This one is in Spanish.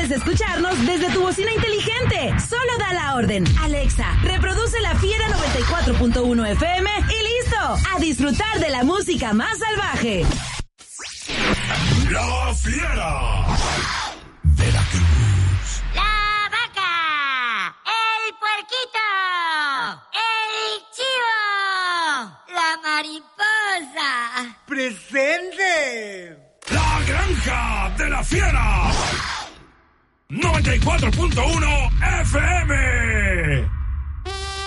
puedes escucharnos desde tu bocina inteligente. Solo da la orden. Alexa, reproduce La Fiera 94.1 FM y listo. A disfrutar de la música más salvaje. La Fiera. Veracruz. La vaca. El puerquito. El chivo. La mariposa. ¡Presente! La Granja de la Fiera. 94.1 FM.